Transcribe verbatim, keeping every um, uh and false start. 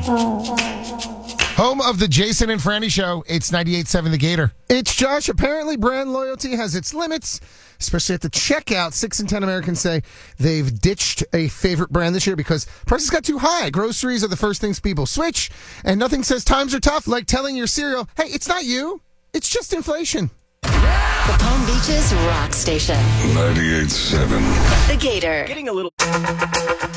Home of the Jason and Franny Show. It's ninety-eight point seven The Gator. It's Josh. Apparently, brand loyalty has its limits, especially at the checkout. Six in ten Americans say they've ditched a favorite brand this year because prices got too high. Groceries are the first things people switch, and nothing says times are tough like telling your cereal, hey, it's not you, it's just inflation. The Palm Beaches Rock Station. ninety-eight point seven The Gator. Getting a little...